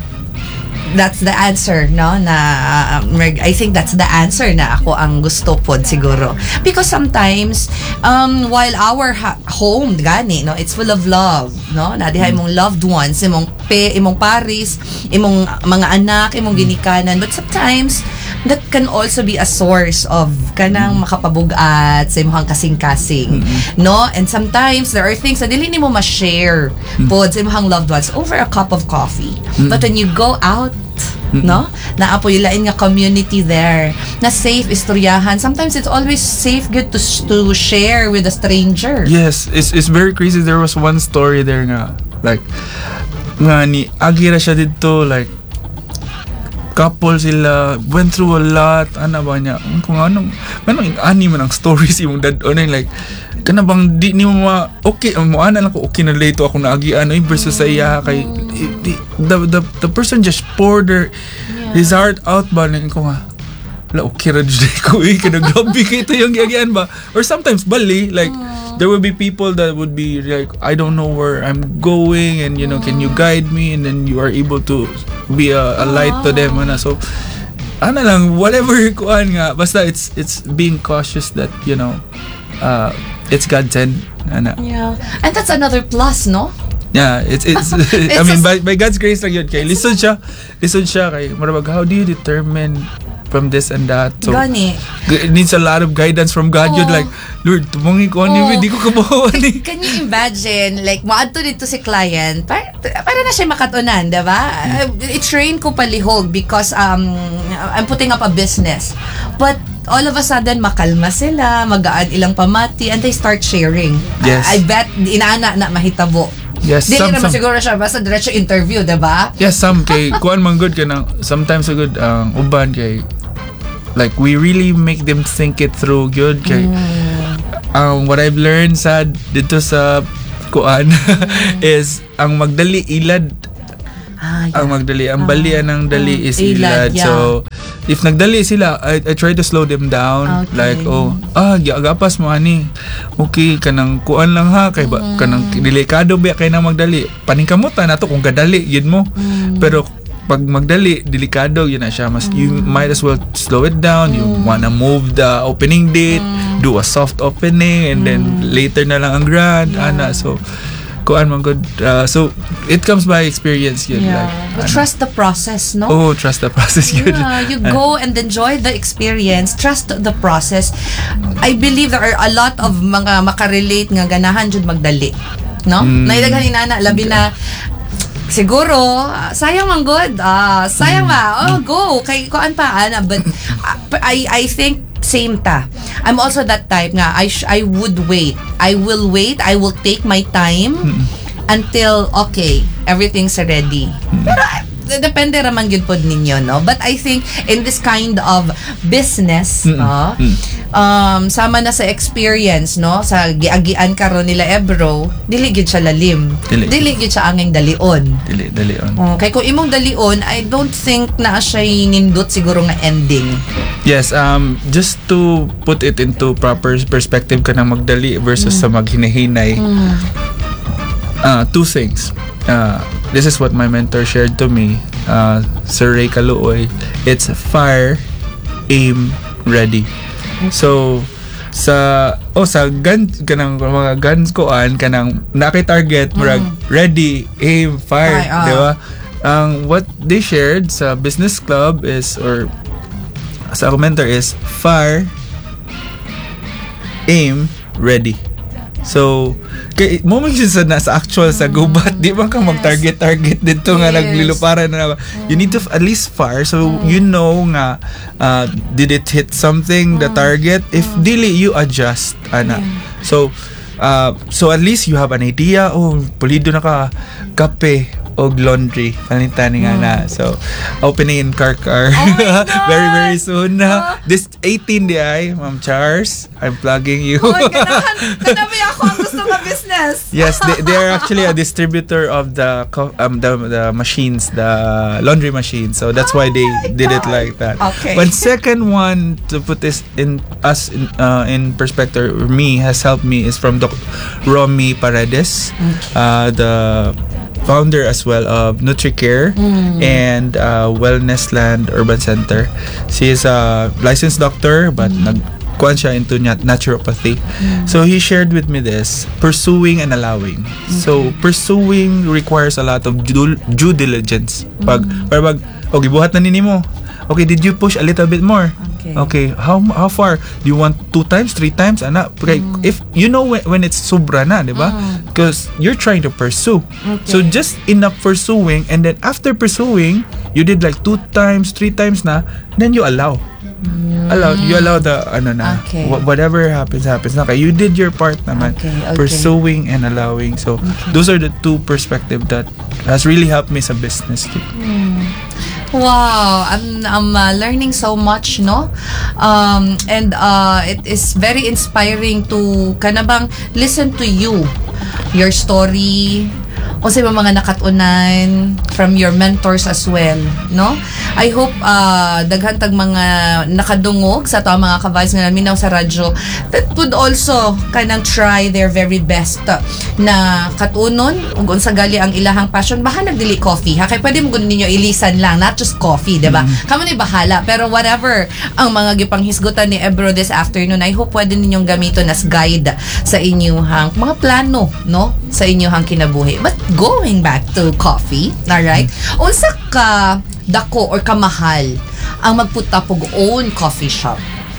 that's the answer, no? Na um, I think that's the answer na ako ang gusto pod siguro. Because sometimes um while our ha- home gani, no, it's full of love, no? Na diha imong loved ones, imong pe, imong paris, imong mga anak, imong ginikanan. But sometimes that can also be a source of kanang makapabugat sa imong kasing-kasing, no? And sometimes there are things na dili nimo ma-share pod sa imong loved ones over a cup of coffee. But when you go out, no? Naapoy lain nga community there. Na safe istoryahan. Sometimes it's always safe good to to share with a stranger. Yes, it's it's very crazy. There was one story there nga, like nga ni agira siya dito, like couple sila, went through a lot, ana ba niya, kung anong anong ani man ang stories yung dad on, like kana bang di ni mo ma okay mo ana lang ko okay na late ako naagi ano yung versus sa iya kay the, the the the person just poured their, his heart out ba ning ko nga la okay ra jud ko eh kada grabe kay ito yung giagian ba, or sometimes bali like there will be people that would be like I don't know where I'm going and you know can you guide me, and then you are able to be a, a light to them ana. So ano lang whatever kuan nga basta it's it's being cautious that you know uh it's God sent ana. Yeah. And that's another plus, no? Yeah, it's it's, I It's mean a- by, by God's grace lang yun kay listen siya listen siya kay marabag how do you determine from this and that. So Gani. it needs a lot of guidance from God. Oh. You're like, Lord, tumangi ko ano, Oh. hindi ko kabawan eh. Can you imagine, like, maadto dito si client, para, para na siya makatunan, diba? Uh, I-train ko palihog because um, I'm putting up a business. But all of a sudden, makalma sila, magaan ilang pamati, and they start sharing. Yes. I, I bet, inaana na mahitabo. Yes, Dili some, naman some, siguro siya, basta diretso interview, diba? yes, some kay, kuan man good ka nang, sometimes so good, ang uban kay, like, we really make them think it through good kay, um, what I've learned sa, dito sa, kuan, is, ang magdali ilad, Ah, yeah. ang magdali, ang balian ng dali Ah, is ilad, ilad. yeah. So, if nagdali sila, I, I try to slow them down. Okay. Like, oh, ah, gapas mo ani. Okay, kanang kuan lang ha, kay ba, Mm. kanang delikado ba kay nang magdali. Paningkamutan nato kung gadali yun mo. Mm. Pero pag magdali, delikado yun na siya. Mas you might as well slow it down. You Mm. wanna move the opening date, do a soft opening, and then later na lang ang grand. Ana, so kuan man good. Uh, so it comes by experience yun. Yeah. Like, But ano. trust the process, no? Oh, trust the process. Yun. Yeah, you go and enjoy the experience. Trust the process. I believe there are a lot of mga makarelate nga ganahan jud magdali. No? Mm. Naidaghan inana labi na siguro ah, sayang man good. Ah, sayang ma. Oh, go kay kuan pa ana but ah, I I think same ta. I'm also that type nga. I sh- I would wait. I will wait. I will take my time until okay, everything's ready. Pero ah, depende raman gyud pod ninyo, no? But I think in this kind of business, no? Um, sama na sa experience, no? Sa giagian karon nila Ebro, dili gyud siya lalim. Dili. Dili gyud siya anging dalion. Dili, dali on. Oh, kay kung imong dalion, I don't think na siya nindot siguro nga ending. Yes, um, just to put it into proper perspective ka na magdali versus sa maghinahinay. Uh, two things. Uh, this is what my mentor shared to me, uh, Sir Ray Kaluoy. It's fire, aim, ready. So, sa oh sa gun kanang mga guns koan kanang naki-target murag ready, aim, fire, Ay, ah. di ba? Ang what they shared sa business club is or sa ako mentor is fire, aim, ready. So, kay mo man sa na sa actual sa gubat, di ba ka mag-target target dito nga Yes. nagliluparan na you need to f- at least fire so you know nga uh, did it hit something the target if dili you adjust ana. So uh, so at least you have an idea oh pulido na ka kape og laundry palitan nga na so opening in car car my God! very very soon na this eighteen di ay Ma'am Chars I'm plugging you. Oh, ganahan, ganabi ako ang gusto nga business. Yes, they, they are actually a distributor of the co- um the, the machines, the laundry machines. So that's why they my did it God. like that. Okay. But second one to put this in us in, uh, in perspective, or me has helped me is from Doc Romy Paredes, uh, the founder as well of NutriCare and uh, Wellness Land Urban Center. She is a licensed doctor but nag kuan siya into nat- naturopathy. So he shared with me this, pursuing and allowing. So pursuing requires a lot of due, due diligence. Pag para pag okay buhat na nini mo. Okay, did you push a little bit more? Okay. Okay, how how far? Do you want two times, three times? Ana, okay, if you know when, when it's sobra na, di ba? Because you're trying to pursue. So just enough pursuing and then after pursuing, you did like two times, three times na, then you allow. Allow, you allow the ano na Okay. wh- whatever happens happens na. Okay, you did your part naman. Okay, okay. Pursuing and allowing. So those are the two perspective that has really helped me sa business too. Wow, I'm I'm uh, learning so much, no? Um, and uh, it is very inspiring to kanabang listen to you, your story, o sa mga nakatunan from your mentors as well, no? I hope uh, daghan tag mga nakadungog sa to ang mga ka-vibes nga naminaw sa radyo that would also kanang try their very best uh, na katunon ug unsa gali ang ilahang passion bahala dili coffee ha kay pwede mo gud ninyo ilisan lang not just coffee di ba kamo ni bahala pero whatever ang mga gipanghisgutan ni Ebro this afternoon I hope pwede ninyong gamiton as guide sa inyong mga plano no sa inyong kinabuhi but going back to coffee all right unsa ka dako or kamahal ang magput up og own coffee shop?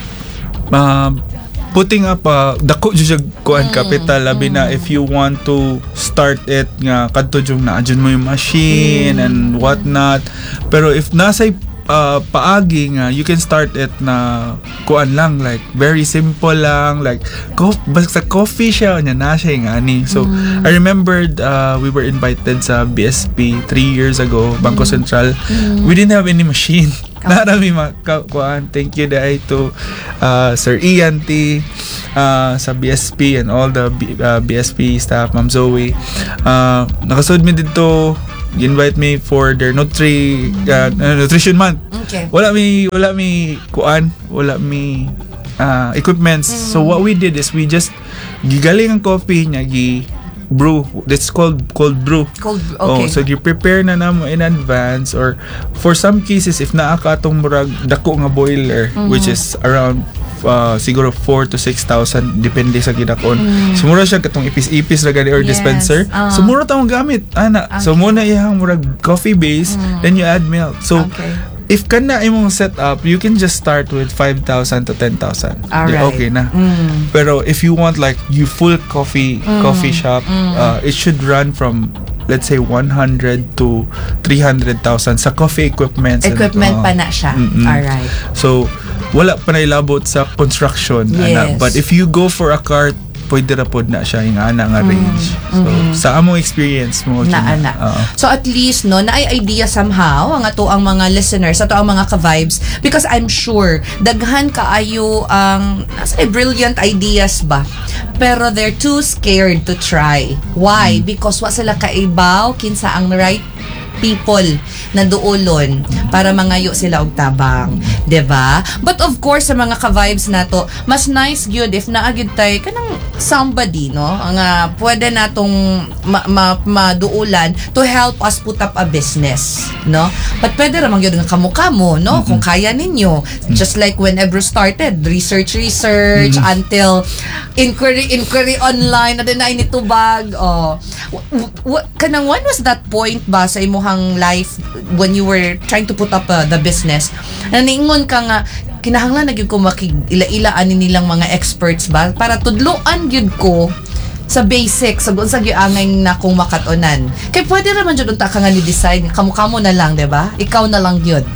uh, putting up uh, dako jud siya kuan capital labi na if you want to start it nga kadto jud na adjun mo yung machine mm. and what not, pero if nasa uh, paagi nga you can start it na kuan lang, like very simple lang, like co- basta coffee siya nya na siya nga ni. So mm. I remembered uh, we were invited sa B S P three years ago, Bangko mm. Sentral. mm. We didn't have any machine. Narami makakuan. Thank you dahil to uh, Sir Ian T uh, sa B S P and all the B, uh, B S P staff, Ma'am Zoe. Uh, nakasud mi dito, invite me for their nutri uh, nutrition month. Okay. Wala mi wala mi kuan, wala mi uh, equipments. Mm-hmm. So what we did is we just gigaling ang coffee niya, gi brew. That's called cold brew. Cold okay. Oh, so you prepare na namo in advance, or for some cases if naa ka tong murag dako nga boiler, mm-hmm. which is around uh, siguro four to six thousand depende sa gidakon. Mm. So mura siya katong ipis-ipis ra gani or yes. dispenser. Uh-huh. So mura ta mong gamit ana. Okay. So muna iyang murag coffee base, mm. then you add milk. So okay. if kana imong set up, you can just start with five thousand to ten thousand. Right. Okay na. Mm. Pero if you want like you full coffee mm. coffee shop, mm. uh, it should run from let's say one hundred to three hundred thousand sa coffee equipment. Equipment and, uh, pa na siya. Mm-mm. All right. So wala pa na ilabot sa construction. Yes. Ana. But if you go for a cart, pwede ra pod na siya yung ana nga range. Mm. So mm-hmm. sa among experience mo na ana. Uh, so at least no na ay idea somehow ang ato ang mga listeners, ato ang mga ka-vibes, because I'm sure daghan kaayo ang um, brilliant ideas ba, pero they're too scared to try. Why? Mm. Because wa sila kaibaw kinsa ang right people na duolon para mangayo sila og tabang, diba? But of course sa mga ka-vibes nato, mas nice gyud if naagid tay kanang somebody no nga pwede natong ma- ma- maduulan to help us put up a business, no? But pwede ra man gyud nga kamo-kamo, no? Mm-hmm. Kung kaya ninyo, just like when Ebro started, research research mm-hmm. until inquiry inquiry online na din na initubag. Oh, w- w- kanang when was that point ba sa imuhang life when you were trying to put up uh, the business na niingon ka nga kinahanglan na gyud ko makig-ila-ila ani nilang mga experts ba para tudloan gyud ko sa basics sa unsa gyud angay na kung makatonan kay pwede ra man jud unta ka nga ni decide kamo-kamo na lang, diba? Ikaw na lang gyud.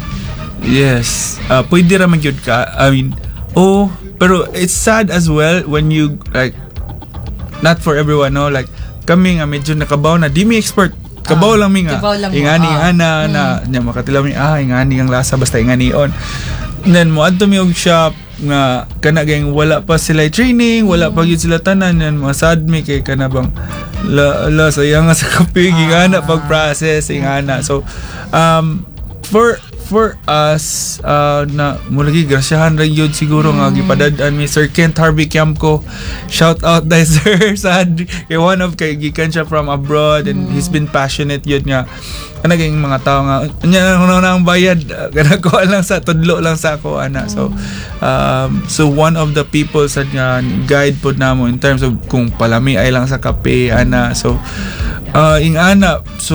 Yes, uh, pwede ra man gyud ka. I mean, oh, pero it's sad as well when you like not for everyone, no, like kami nga medyo nakabaw na di mi expert. Kabaw lang mi nga. Ingani uh, ana uh, na nya makatilaw mi ah ingani ang lasa basta ingani on. And then mo adto mi og shop nga kana gayng wala pa sila training, wala mm. pa gyud sila tanan yan masad mi kay kana bang la, la sayang nga sa kape ingana uh, pag process ingana. So um for for us uh, na mulagi grasyahan ra yun siguro mm. nga gipadad-an mi Sir Kent Harvey Kiamco, shout out dai sir sa kay one of kay gikan siya from abroad and mm. he's been passionate yun nga kana gayng mga tao nga nya na na ang bayad kana ko lang sa tudlo lang sa ako ana. Mm. So um so one of the people sa nga guide pod namo in terms of kung palami ay lang sa kape ana. So uh ing ana so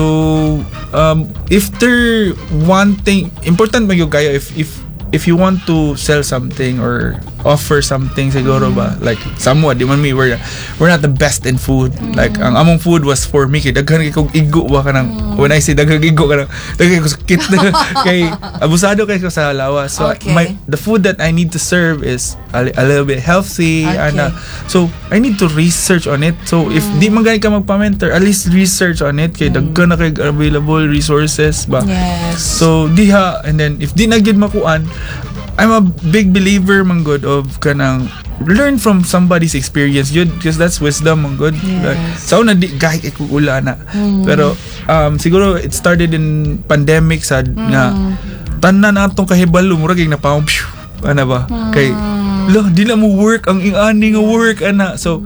um if there one thing important magyud kayo if if if you want to sell something or offer something siguro ba like somewhat di man me we're, we're not the best in food mm. like ang among food was for me kay daghan kay kog igo ba kanang mm. when I say daghan igo kanang daghan ko sakit kay abusado kay ko sa lawas. So okay. my the food that I need to serve is a, a little bit healthy okay. and uh, so I need to research on it. So mm. if di man gani ka magpa-mentor, at least research on it kay mm. daghan na kay available resources ba. Yes. So diha, and then if di na gyud makuan, I'm a big believer man good of kanang learn from somebody's experience yun because that's wisdom man good. Yes. Like, so na di kahit ikugula na. Mm. Pero um siguro it started in pandemic sad mm. nga tanan atong kahibalo murag yung napaw ana ba mm. kay lo di na mo work ang ingani nga work ana. So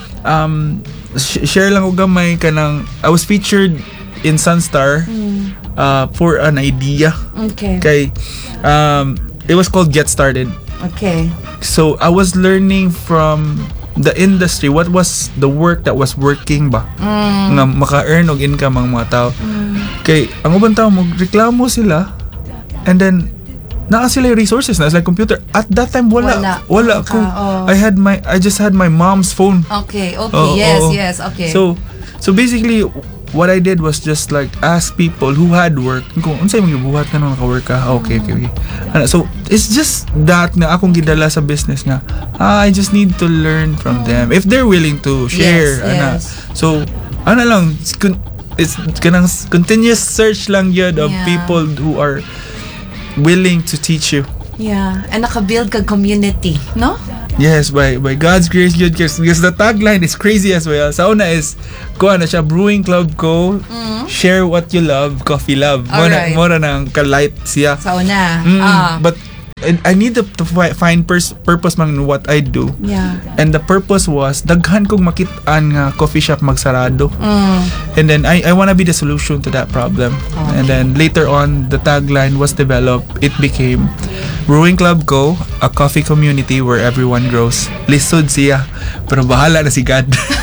um sh- share lang og gamay kanang I was featured in Sunstar mm. uh for an idea. Okay. Kay um it was called Get Started. Okay. So I was learning from the industry what was the work that was working ba mm. nga maka-earn og income ang mga tao. Mm. Kay ang ubang tao magreklamo sila and then naa sila yung resources na, it's like computer. At that time, wala. Wala. Wala. Ka, Kung, oh. I had my, I just had my mom's phone. Okay, okay. Oh, yes, oh. yes, okay. So, so basically, what I did was just like ask people who had work kung unsay mga buhat ka nung naka-work ka. Okay, okay, okay. Ano, so it's just that na akong gidala sa business nga. Ah, I just need to learn from them if they're willing to share. Yes, Ana. yes. So ano lang, it's, con- it's kanang continuous search lang yun of Yeah. people who are willing to teach you. Yeah, and naka-build kag community, no? Yes, by by God's grace, yun, because because the tagline is crazy as well. Sa una is, kuha na siya, Brewing Club Co. Share what you love, coffee love. Mora, Alright. mora nang ka-light siya. Sa una. Mm, Ah. But and I need to, to fi- find pers- purpose man in what I do. Yeah. And the purpose was, daghan kong makitaan nga coffee shop magsarado. Mm. And then I, I wanna be the solution to that problem. Okay. And then later on, the tagline was developed. It became Brewing Club Co., a coffee community where everyone grows. Lisod siya, pero bahala na si God.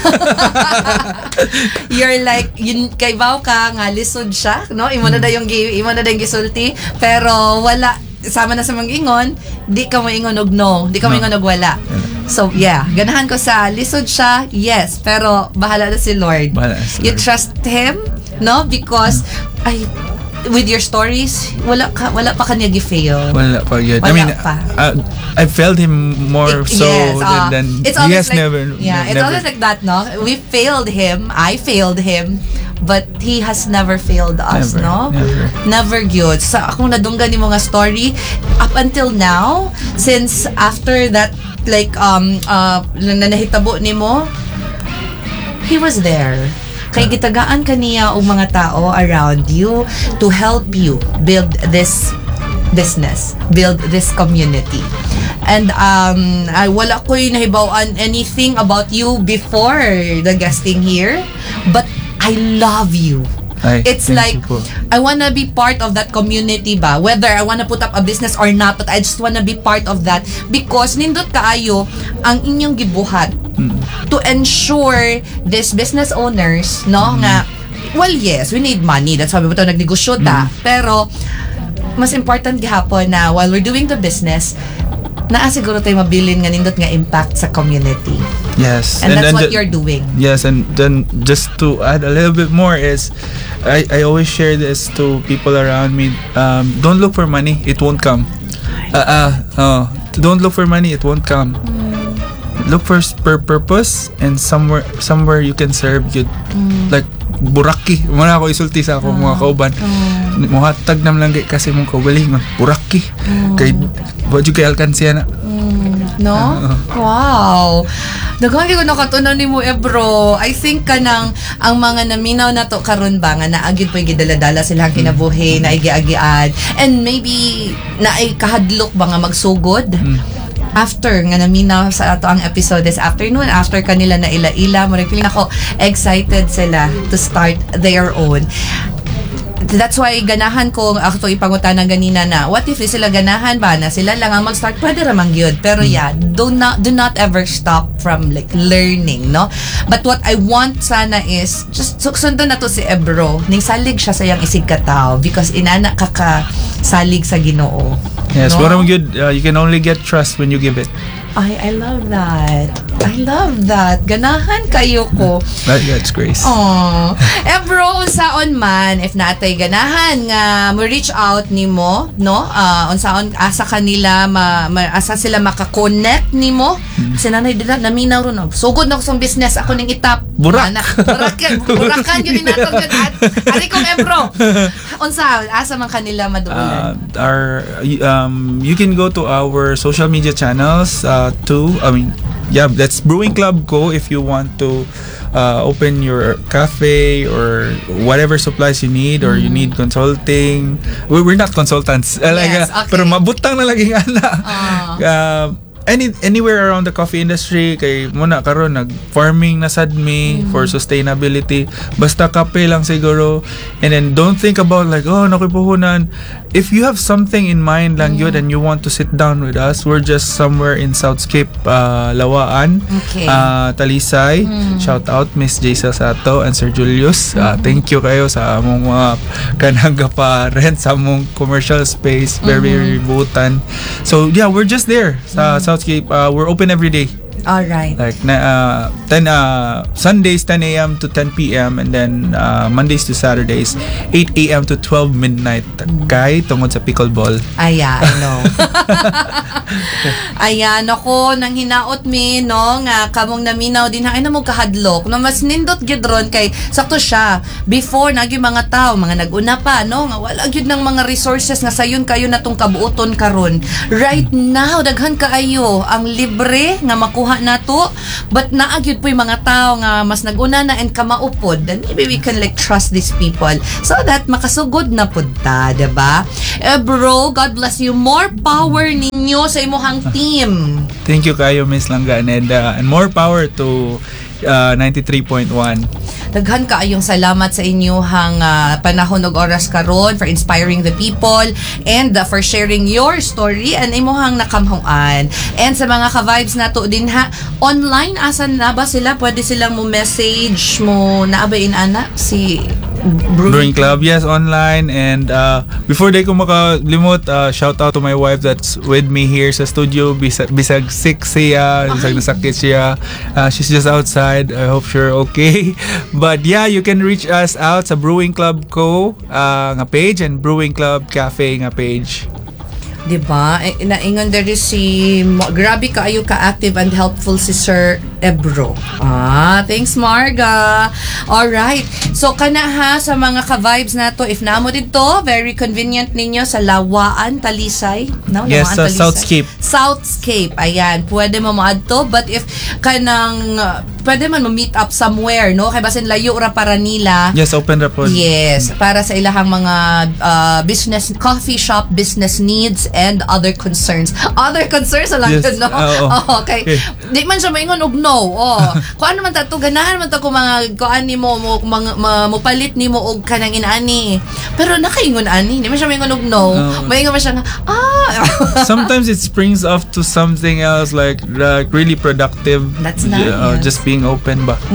You're like, yun, kay Bao ka nga lisod siya, no? Imo na da yung, gi- imo na da yung gisulti, pero wala, sama na sa mga ingon, di ka mo ingon og no, di ka mo No. ingon og wala. So, yeah, ganahan ko sa lisod siya, yes, pero bahala na si Lord. Bahala na si You Lord. trust Him, no? Because, ay, with your stories, wala ka, wala pa kanya gi-fail. Wala pa yun. I Wala mean, pa. uh, I felt him more It- so yes, ah, than, than it's he always has like, never. yeah, it's never. always like that, no? We failed him, I failed him, but he has never failed us, Never, no? never. Never good. Sa akong nadunggan ni mga story, up until now, since after that, like, um, uh, na nahitabo ni mo, he was there. Kay gitagaan kaniya og mga tao around you to help you build this business, build this community. And um, I wala ko'y nahibawan anything about you before the guesting here, but I love you. Ay, It's thank like, you po. I wanna be part of that community ba? Whether I wanna put up a business or not, but I just wanna be part of that because nindot kaayo ang inyong gibuhat to ensure these business owners, no, nga, well, yes, we need money. That's why we ito nagnegosyo ta. Pero, mas important gihapon na while we're doing the business, naa siguro tayo mabilin nga nindot nga impact sa community. Yes. And, that's what the- you're doing. Yes, and then just to add a little bit more is, I, I always share this to people around me. Um, don't look for money; it won't come. Uh, uh, oh, don't look for money; it won't come. Look for per purpose and somewhere somewhere you can serve good. Like buraki. Muna ako isulti sa ako mga kauban. Muhatag nam lang kay kasi mong kaubalingon. Buraki. Kay wajud kay alkansya na. No? Wow. Daghang gyud nakatunan nimo Ebro. I think kanang ang mga naminaw na to karon ba nga naagid po gidala-dala silang kinabuhi na igi-agian and maybe na ay kahadlok ba nga magsugod. After nga naminaw sa ato ang episode this afternoon, after kanila na ila-ila, mo rin feeling ako excited sila to start their own. That's why ganahan ko ako to ipangutanan ganina na what if di sila ganahan ba na sila lang ang mag-start, pwede ramang yun, pero yeah, do not do not ever stop from like learning, no? But what I want sana is just so, sundan na to si Ebro ning salig siya sa iyang isig katao because inana kakasalig sa Ginoo. Yes, no? what I'm good. Uh, you can only get trust when you give it. Ay, I love that. I love that. Ganahan kayo ko. That, that's grace. Oh, eh bro, unsaon man if natay ganahan nga mo reach out nimo, no? Ah, unsaon asa kanila ma, ma asa sila maka-connect nimo? Hmm. Kasi nanay dila naminaw ron. Sugod na ko sa business ako ning itap. Burak. Ana, burak yan. Burakan yun nato gyud at. Ari kong eh bro. Unsa asa man kanila maduulan? Uh, our um you can go to our social media channels uh too. I mean, yeah, that's Brewing Club Co. If you want to uh, open your cafe or whatever supplies you need, or you need consulting. We, we're not consultants. Uh, like, Yes, uh, okay. pero mabutang na lagi ana. Ah. Uh, any anywhere around the coffee industry kay muna karon nag farming na sad me for sustainability, basta kape lang siguro, and then don't think about like oh nakoy puhunan. If you have something in mind lang yun and you want to sit down with us, we're just somewhere in Southscape, uh, Lawaan, Okay. uh, Talisay. Shout out Miss Jaysa Sato and Sir Julius. Uh, thank you kayo sa among mga kanang pa rent sa among commercial space, very very butan. So yeah, we're just there sa Southscape. Uh, we're open every day. Alright. Like na, uh, ten uh, Sundays ten a.m. to ten p.m. and then uh, Mondays to Saturdays eight a.m. to twelve midnight. Kay tungod sa pickleball. Aya, I know. Ayan, ako, nang hinaot mi, no, nga, kamong naminaw din, ay na mo kahadlok, no, mas nindot gyud ron kay, sakto siya, before, nagi mga tao, mga naguna pa, no, nga, wala gyud ng mga resources nga sayon kayo na tong kabuoton karon. Right now, daghan kaayo, ang libre, nga makuha nato, but naagyud po yung mga tao nga mas naguna na and kamaupod, then maybe we can like trust these people so that makasugod na pud ta, diba? Eh, bro, God bless you. More power ninyo sa imuhang team. Thank you kayo Miss Langga Neda, and more power to uh, ninety-three point one. Daghan kaayong salamat sa inyong uh, panahon ug oras karon for inspiring the people and uh, for sharing your story and imuhang nakamhuan. And sa mga ka-vibes nato din ha, online asan na ba sila? Pwede silang mo message mo naabain ana si Brewing Club, yes, online. And uh, before day ko makalimot, uh, shout out to my wife that's with me here sa studio. Bisag, bisag sick siya, bisag nasakit siya. Uh, she's just outside. I hope you're okay. But yeah, you can reach us out sa Brewing Club Co. Uh, nga page and Brewing Club Cafe nga page. Diba? E, naingon dere si Mo- grabe kaayo ka-active and helpful si Sir Ebro. Ah, thanks Marga. Alright. So kana ha sa mga ka-vibes nato, if namo dito, very convenient ninyo sa Lawaan, Talisay. No? Yes, Lawaan, sa Southscape. Southscape. Ayan, pwede mo maadto, but if kanang uh, pwede man mo meet up somewhere, no? Kay basin layo ra para nila. Yes, open ra po. Yes, para sa ilahang mga uh, business, coffee shop business needs and other concerns. Other concerns lang Yes, yun, no? uh, oo. Oh, okay. Okay. Di man siya maingon og no. Oh. Kung ano man tato, ganahan man ta ko mga kuan nimo mo mga ma, mo palit nimo og kanang inaani. Pero nakaingon ani, di man siya maingon og no. No. Maingon man siya nga, ah. Sometimes it springs off to something else, like like really productive. That's Uh, nice. just being open ba.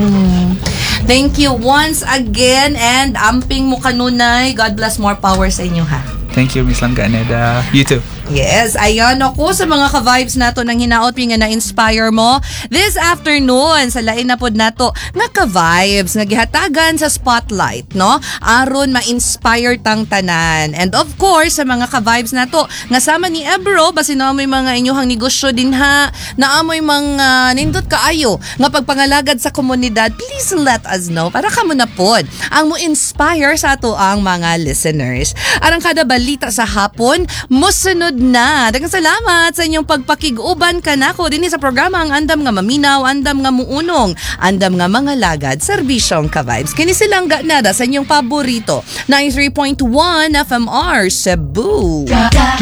Thank you once again and amping mo kanunay. God bless, more power sa inyo ha. Thank you, Miss Langga Neda. You too. Yes, ayan ako sa mga ka-vibes nato nang hinaot nga na-inspire mo this afternoon sa lain na pod nato nga ka-vibes nga gihatagan sa spotlight, no? Aron ma-inspire tang tanan. And of course, sa mga ka-vibes nato nga sama ni Ebro, basin na may mga inyong negosyo din ha, naamoy mga nindot kaayo nga pagpangalagad sa komunidad, please let us know para kamo na pod ang mo-inspire sa ato ang mga listeners. Arang kada balita sa hapon, musunod na. Daghang salamat sa inyong pagpakig-uban kanako dinhi sa programa ang Andam nga Maminaw, Andam nga Muunong, Andam nga Mga Lagad, Serbisyong Ka-Vibes. Kini silang ganada sa inyong paborito, ninety-three point one F M R Cebu.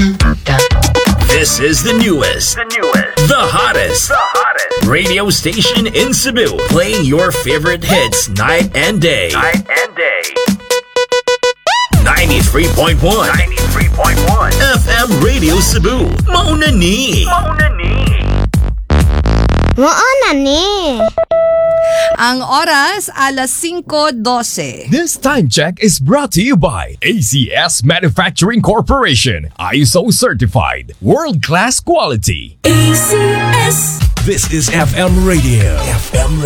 This is the newest, the newest, the hottest, the hottest radio station in Cebu, playing your favorite hits night and day. Night and day. ninety-three point one ninety-three point one F M Radio Cebu. Mauna ni. Mauna ni. Mauna ni. Ang oras, alas cinco twelve. This time check is brought to you by A C S Manufacturing Corporation. I S O certified. World-class quality. A C S. This is F M Radio. F M